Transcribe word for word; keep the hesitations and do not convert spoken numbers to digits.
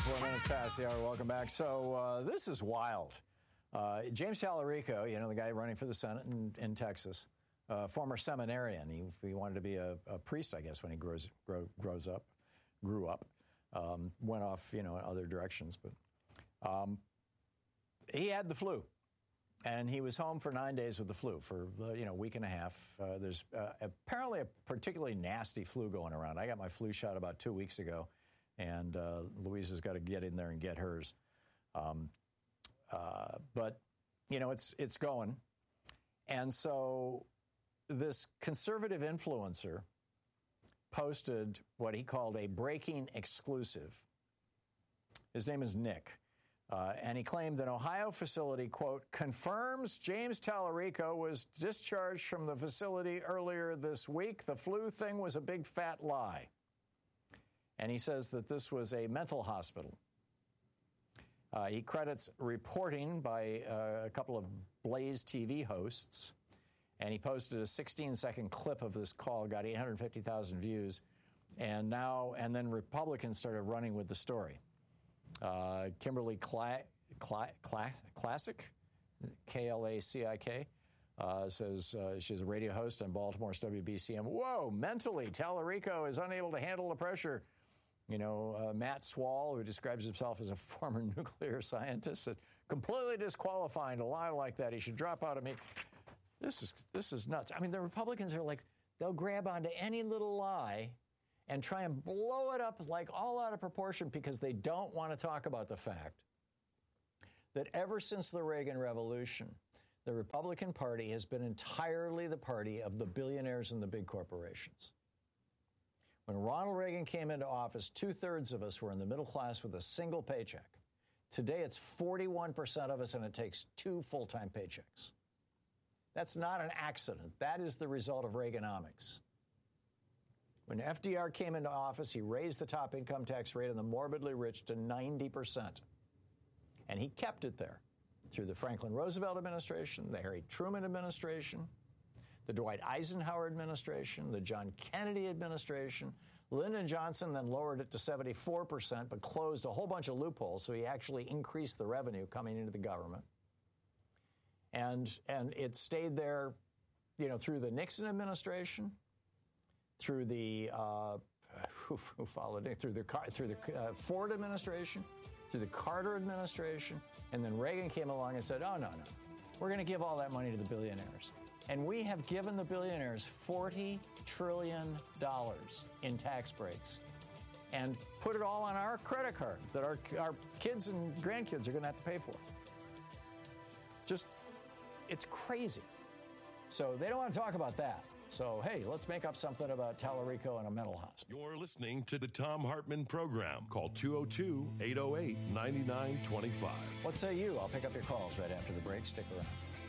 twenty-four minutes past the hour. Welcome back. So uh, this is wild. Uh, James Tallarico, you know, the guy running for the Senate in, in Texas, uh, former seminarian. He, he wanted to be a, a priest, I guess, when he grows grow, grows up, grew up. Um, went off, you know, other directions, but um, he had the flu, and he was home for nine days with the flu for uh, you know a week and a half. Uh, there's uh, apparently a particularly nasty flu going around. I got my flu shot about two weeks ago, and uh, Louise has got to get in there and get hers. Um, uh, but you know, it's it's going, and so this conservative influencer posted what he called a breaking exclusive. His name is Nick. Uh, and he claimed an Ohio facility, quote, confirms James Tallarico was discharged from the facility earlier this week. The flu thing was a big fat lie. And he says that this was a mental hospital. Uh, he credits reporting by uh, a couple of Blaze T V hosts. And he posted a sixteen-second clip of this call, got eight hundred fifty thousand views, and now and then Republicans started running with the story. Uh, Kimberly Cla- Cla- Cla- Classic, K L A C I K, uh, says uh, she's a radio host on Baltimore's W B C M. Whoa, mentally, Tallarico is unable to handle the pressure. You know, uh, Matt Swall, who describes himself as a former nuclear scientist, said, completely disqualifying to lie like that. He should drop out of me. This is this is nuts. I mean, the Republicans are like, they'll grab onto any little lie and try and blow it up like all out of proportion because they don't want to talk about the fact that ever since the Reagan Revolution, the Republican Party has been entirely the party of the billionaires and the big corporations. When Ronald Reagan came into office, two-thirds of us were in the middle class with a single paycheck. Today, it's forty-one percent of us, and it takes two full-time paychecks. That's not an accident. That is the result of Reaganomics. When F D R came into office, he raised the top income tax rate on the morbidly rich to ninety percent. And he kept it there through the Franklin Roosevelt administration, the Harry Truman administration, the Dwight Eisenhower administration, the John Kennedy administration. Lyndon Johnson then lowered it to seventy-four percent, but closed a whole bunch of loopholes, so he actually increased the revenue coming into the government. And and it stayed there, you know, through the Nixon administration, through the uh, who, who followed it, through the through the uh, Ford administration, through the Carter administration, and then Reagan came along and said, "Oh no, no, we're going to give all that money to the billionaires." And we have given the billionaires forty trillion dollars in tax breaks, and put it all on our credit card that our our kids and grandkids are going to have to pay for. Just. It's crazy. So they don't want to talk about that. So, hey, let's make up something about Tallarico and a mental hospital. You're listening to the Thom Hartmann Program. Call two oh two, eight oh eight, nine nine two five. What say you? I'll pick up your calls right after the break. Stick around.